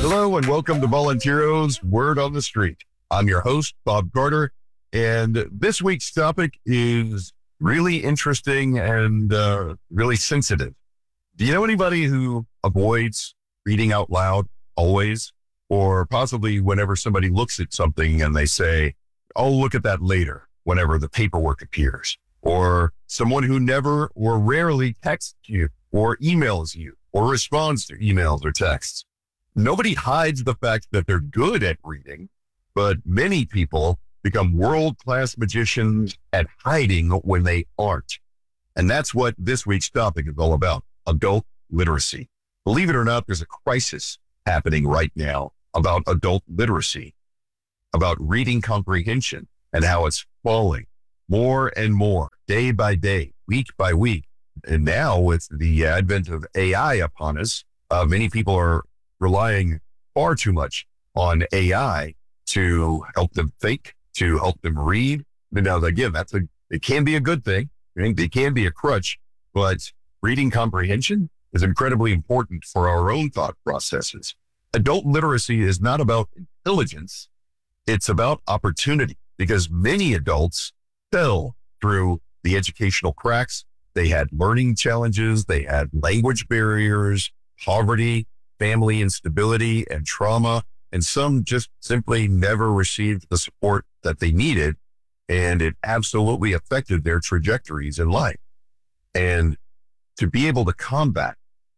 Hello and welcome to Volunteero's Word on the Street. I'm your host, Bob Carter, and this week's topic is really interesting and really sensitive. Do you know anybody who avoids reading out loud always, or possibly whenever somebody looks at something and they say, I'll look at that later, whenever the paperwork appears, or someone who never or rarely texts you or emails you or responds to emails or texts? Nobody hides the fact that they're good at reading, but many people become world-class magicians at hiding when they aren't. And that's what this week's topic is all about, adult literacy. Believe it or not, there's a crisis happening right now about adult literacy, about reading comprehension and how it's falling more and more, day by day, week by week. And now with the advent of AI upon us, many people are relying far too much on AI to help them think, to help them read. Now, again, it can be a good thing. It can be a crutch, but reading comprehension is incredibly important for our own thought processes. Adult literacy is not about intelligence. It's about opportunity, because many adults fell through the educational cracks. They had learning challenges. They had language barriers, poverty, family instability, and trauma. And some just simply never received the support that they needed. And it absolutely affected their trajectories in life. And to be able to combat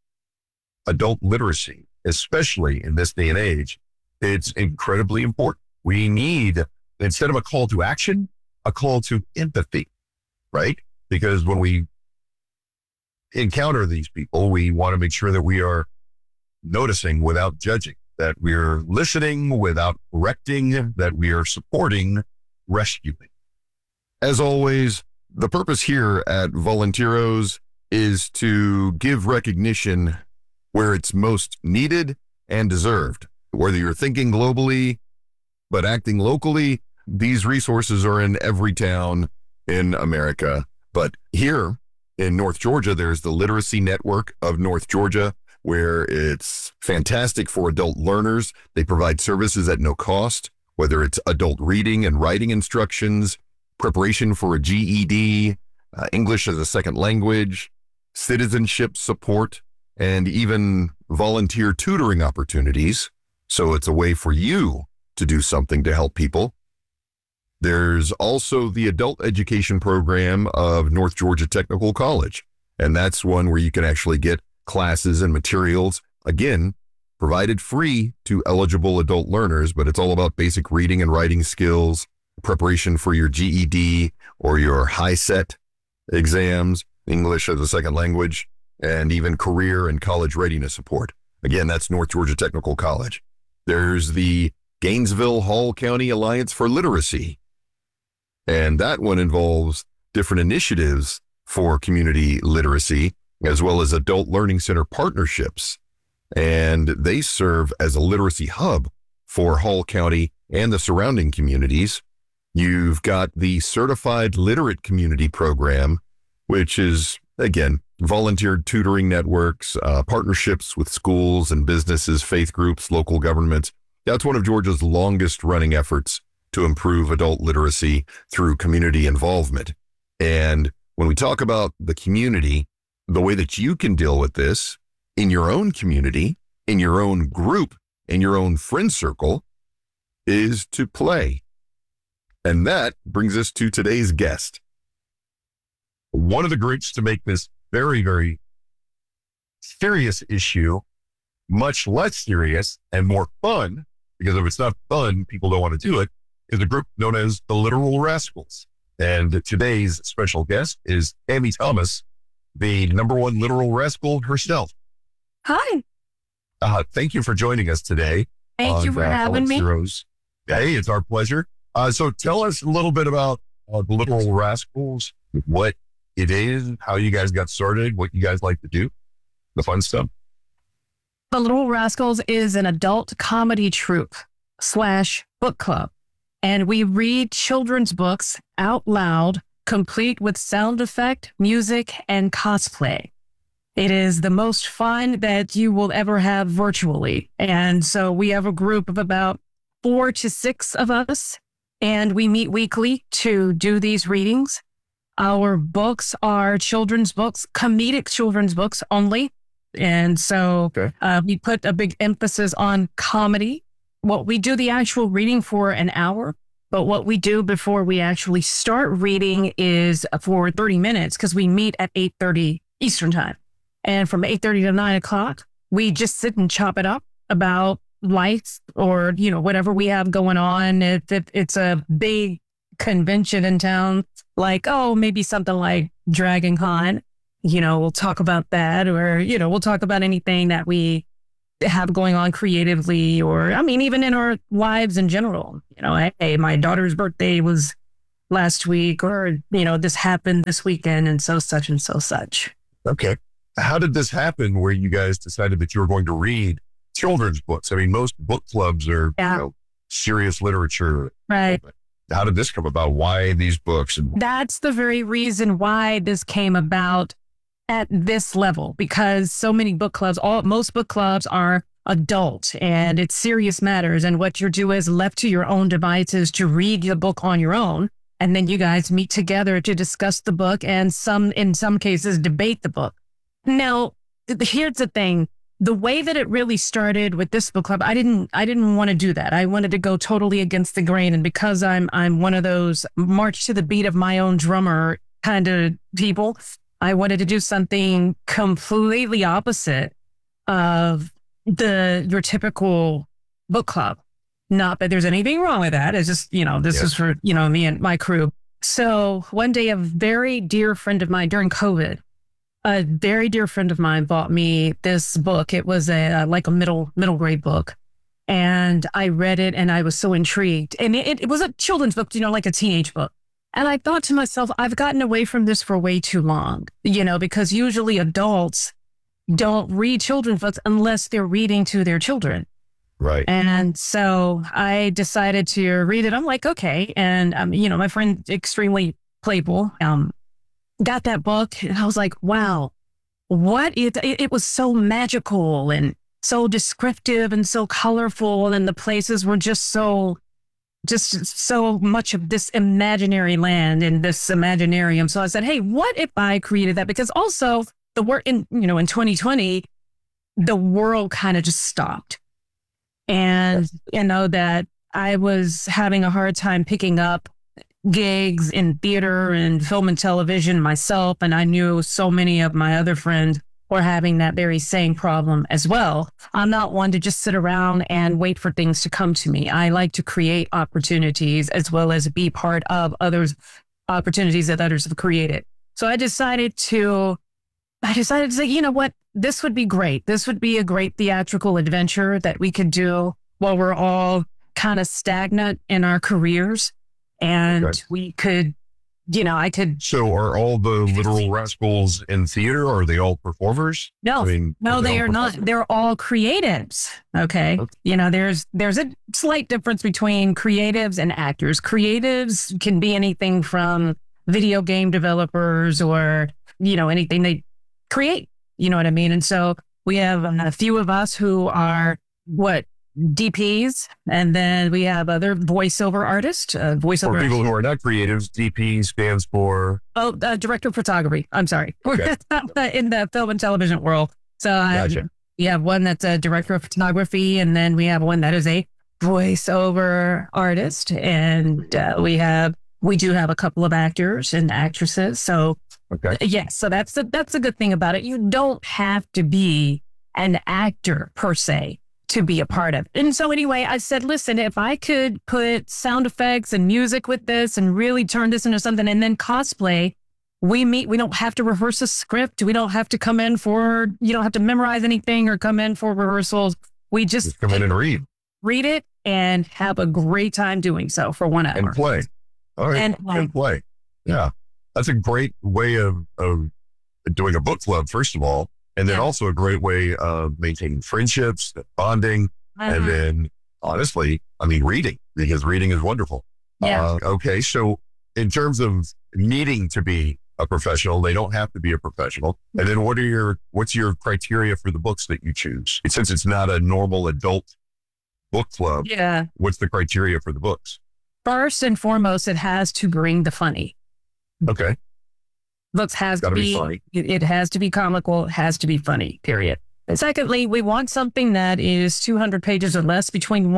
adult literacy, especially in this day and age, it's incredibly important. We need, instead of a call to action, a call to empathy, right? Because when we encounter these people, we want to make sure that we are noticing without judging, that we're listening without correcting, that we are supporting, rescuing. As always, the purpose here at Volunteeros is to give recognition where it's most needed and deserved. Whether you're thinking globally but acting locally, these resources are in every town in America. But here in North Georgia, there's the Literacy Network of North Georgia, where it's fantastic for adult learners. They provide services at no cost, whether it's adult reading and writing instructions, preparation for a GED, English as a second language, citizenship support, and even volunteer tutoring opportunities. So it's a way for you to do something to help people. There's also the adult education program of North Georgia Technical College, and that's one where you can actually get classes and materials, again, provided free to eligible adult learners, but it's all about basic reading and writing skills, preparation for your GED or your HiSET exams, English as a second language, and even career and college readiness support. Again, that's North Georgia Technical College. There's the Gainesville-Hall County Alliance for Literacy, and that one involves different initiatives for community literacy, as well as adult learning center partnerships. And they serve as a literacy hub for Hall County and the surrounding communities. You've got the Certified Literate Community Program, which is, again, volunteer tutoring networks, partnerships with schools and businesses, faith groups, local governments. That's one of Georgia's longest running efforts to improve adult literacy through community involvement. And when we talk about the community, the way that you can deal with this in your own community, in your own group, in your own friend circle, is to play. And that brings us to today's guest. One of the greats to make this very, very serious issue much less serious and more fun, because if it's not fun, people don't want to do it, is a group known as the Literal Rascals. And today's special guest is Tammy Thomas, the #1 literal rascal herself. Hi. Thank you for joining us today. Thank you for having me. Hey, it's our pleasure. So tell us a little bit about the Literal Rascals, what it is, how you guys got started, what you guys like to do, the fun stuff. The Literal Rascals is an adult comedy troupe / book club, and we read children's books out loud, complete with sound effect, music, and cosplay. It is the most fun that you will ever have virtually. And so we have a group of about 4 to 6 of us, and we meet weekly to do these readings. Our books are children's books, comedic children's books only. And so we put a big emphasis on comedy. What we do the actual reading for an hour, but what we do before we actually start reading is for 30 minutes because we meet at 8:30 Eastern time. And from 8:30 to 9 o'clock, we just sit and chop it up about life or, whatever we have going on. If it's a big convention in town, like, maybe something like Dragon Con, we'll talk about that, or, we'll talk about anything that we have going on creatively, or, even in our lives in general. Hey, my daughter's birthday was last week, or, this happened this weekend, and so such and so such. Okay. How did this happen where you guys decided that you were going to read children's books? Most book clubs are, serious literature. Right. How did this come about? Why these books? That's the very reason why this came about at this level, because so many book clubs, most book clubs are adult and it's serious matters. And what you do is left to your own devices to read the book on your own. And then you guys meet together to discuss the book and in some cases, debate the book. Now, here's the thing. The way that it really started with this book club, I didn't want to do that. I wanted to go totally against the grain. And because I'm one of those march to the beat of my own drummer kind of people, I wanted to do something completely opposite of your typical book club. Not that there's anything wrong with that. It's just, this is for, me and my crew. So one day, a very dear friend of mine during COVID, a very dear friend of mine bought me this book. It was a middle grade book. And I read it and I was so intrigued. And it was a children's book, like a teenage book. And I thought to myself, I've gotten away from this for way too long, because usually adults don't read children's books unless they're reading to their children. Right. And so I decided to read it. I'm like, okay. And, my friend, extremely playful, got that book and I was like, wow, it was so magical and so descriptive and so colorful. And the places were just so much of this imaginary land and this Imaginarium. So I said, hey, what if I created that? Because also the work in 2020, the world kind of just stopped. And, that I was having a hard time picking up gigs in theater and film and television myself. And I knew so many of my other friends were having that very same problem as well. I'm not one to just sit around and wait for things to come to me. I like to create opportunities as well as be part of others' opportunities that others have created. So I decided to say, you know what, this would be great. This would be a great theatrical adventure that we could do while we're all kind of stagnant in our careers. And we could, I could. So are all the Literal Rascals in theater, or are they all performers? No, no, they are not. They're all creatives. Okay. There's a slight difference between creatives and actors. Creatives can be anything from video game developers or, anything they create, you know what I mean? And so we have a few of us who are DPs, and then we have other voiceover artists. For people who are not creatives, DP stands for? Director of photography. I'm sorry. Okay. In the film and television world. So Gotcha. We have one that's a director of photography, and then we have one that is a voiceover artist, and we do have a couple of actors and actresses. So so that's a good thing about it. You don't have to be an actor per se to be a part of. And so anyway, I said, listen, if I could put sound effects and music with this and really turn this into something, and then cosplay, we don't have to rehearse a script. We don't have to come in you don't have to memorize anything or come in for rehearsals. We just come in and read it and have a great time doing so for 1 hour. And play. All right. And play. Yeah. That's a great way of doing a book club, first of all. And then also a great way of maintaining friendships, bonding, and then honestly, reading, because reading is wonderful. Yeah. Okay. So in terms of needing to be a professional. They don't have to be a professional. And then what's your criteria for the books that you choose? Since it's not a normal adult book club, Yeah. what's the criteria for the books? First and foremost, it has to bring the funny. Okay. Books has to Gotta be be funny. it has to be comical, it has to be funny, period. And secondly, we want something that is 200 pages or less, between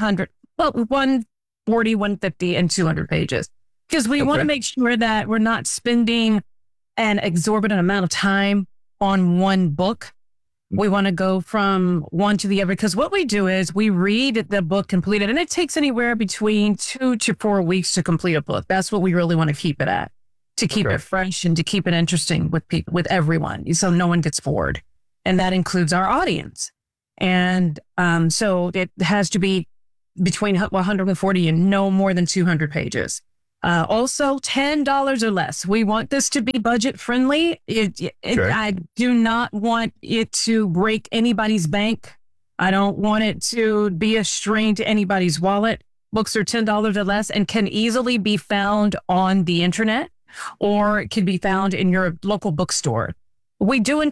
140, 150, and 200 pages. Because we want to make sure that we're not spending an exorbitant amount of time on one book. We want to go from one to the other, because what we do is we read the book completed, and it takes anywhere between 2 to 4 weeks to complete a book. That's what we really want to keep it at, to keep it fresh and to keep it interesting with people, with everyone, so no one gets bored. And that includes our audience. And so it has to be between 140 and no more than 200 pages. Also, $10 or less. We want this to be budget friendly. I do not want it to break anybody's bank. I don't want it to be a strain to anybody's wallet. Books are $10 or less and can easily be found on the internet, or it can be found in your local bookstore. We do